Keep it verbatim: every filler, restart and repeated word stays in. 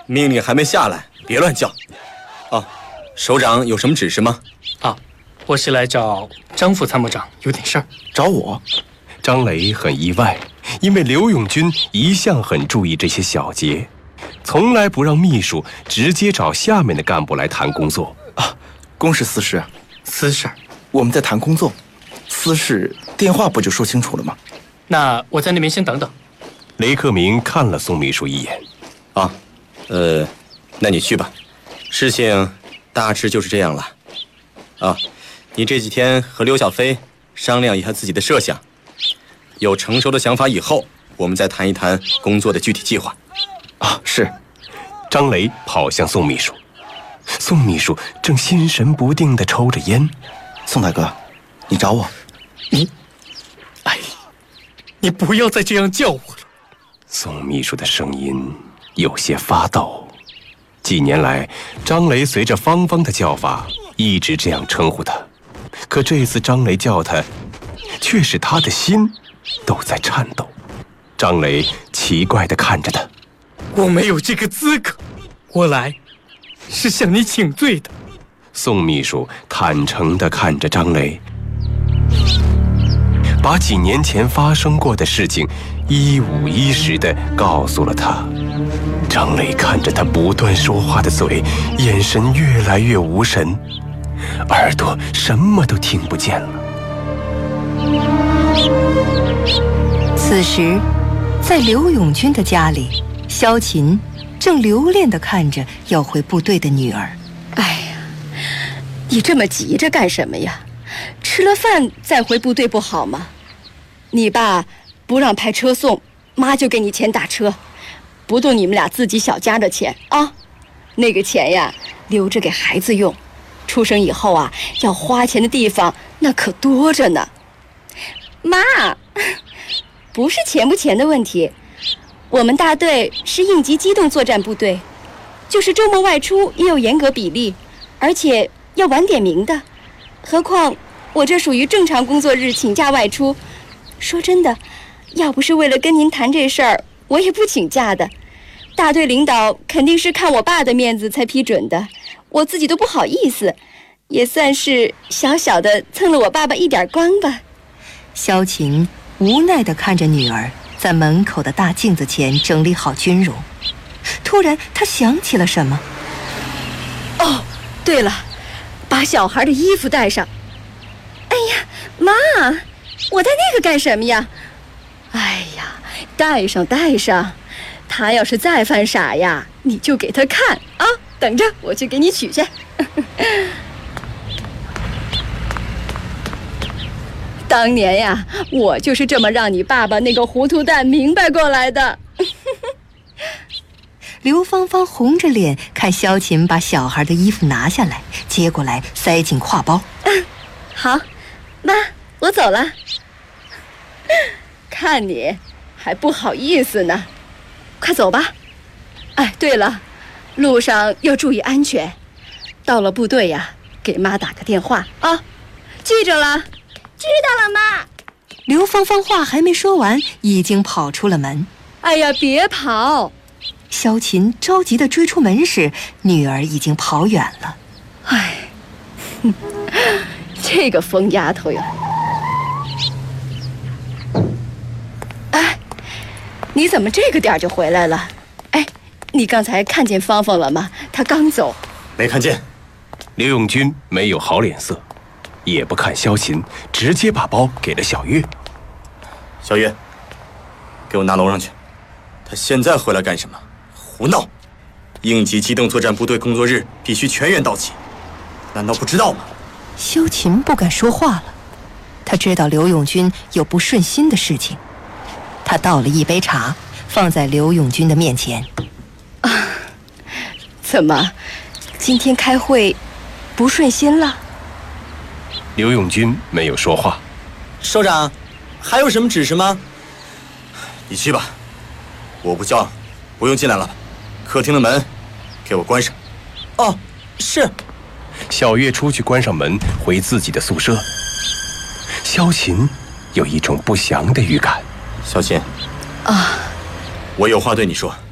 命令还没下来，别乱叫。哦，首长有什么指示吗？ 啊，我是来找张副参谋长，有点事儿。 找我？ 张雷很意外，因为刘永军一向很注意这些小节，从来不让秘书直接找下面的干部来谈工作。 啊，公事私事。 私事儿？ 我们在谈工作，私事电话不就说清楚了吗？ 那我在那边先等等。 雷克明看了宋秘书一眼。 啊，呃，那你去吧。事情大致就是这样了。啊，你这几天和刘小飞商量一下自己的设想，有成熟的想法以后，我们再谈一谈工作的具体计划。 啊，是。 张雷跑向宋秘书，宋秘书正心神不定地抽着烟。 宋大哥，你找我？ 你，哎，你不要再这样叫我了。 宋秘书的声音有些发抖。几年来，张雷随着芳芳的叫法一直这样称呼他，可这次张雷叫他，却使他的心都在颤抖。张雷奇怪地看着他。 我没有这个资格，我来是向你请罪的。 宋秘书坦诚地看着张雷，把几年前发生过的事情一五一十地告诉了他。张雷看着他不断说话的嘴，眼神越来越无神，耳朵什么都听不见了。 此时，在刘永军的家里，萧琴正留恋地看着要回部队的女儿。 哎呀，你这么急着干什么呀？吃了饭再回部队不好吗？你爸不让派车送，妈就给你钱打车，不动你们俩自己小家的钱啊。那个钱呀，留着给孩子用，出生以后啊，要花钱的地方那可多着呢。妈，不是钱不钱的问题，我们大队是应急机动作战部队，就是周末外出也有严格比例，而且要晚点名的。何况我这属于正常工作日请假外出。说真的，要不是为了跟您谈这事儿，我也不请假的。大队领导肯定是看我爸的面子才批准的，我自己都不好意思，也算是小小的蹭了我爸爸一点光吧。 萧琴无奈地看着女儿在门口的大镜子前整理好军容，突然她想起了什么。 哦，对了，把小孩的衣服带上。哎呀，妈，我带那个干什么呀？哎呀，带上带上，他要是再犯傻呀，你就给他看啊！等着，我去给你取去。当年呀，我就是这么让你爸爸那个糊涂蛋明白过来的。 刘芳芳红着脸看萧琴把小孩的衣服拿下来，接过来塞进挎包。 嗯，好，妈，我走了。看你还不好意思呢，快走吧。哎，对了，路上要注意安全，到了部队呀，给妈打个电话啊，记着了。 知道了，妈。 刘芳芳话还没说完，已经跑出了门。 哎呀，别跑！ 萧琴着急地追出门时，女儿已经跑远了。 哎，这个疯丫头呀！哎，你怎么这个点儿就回来了？哎，你刚才看见芳芳了吗？她刚走。 没看见。 刘永军没有好脸色，也不看萧琴，直接把包给了小月。 小月，给我拿楼上去。他现在回来干什么？胡闹！应急机动作战部队工作日必须全员到齐，难道不知道吗？ 萧琴不敢说话了，他知道刘永军有不顺心的事情。他倒了一杯茶，放在刘永军的面前。 啊，怎么，今天开会不顺心了？ 刘永军没有说话。 首长，还有什么指示吗？你去吧，我不叫，不用进来了。客厅的门给我关上。哦，是。 小月出去关上门，回自己的宿舍。萧琴有一种不祥的预感。 小琴， 啊， 我有话对你说。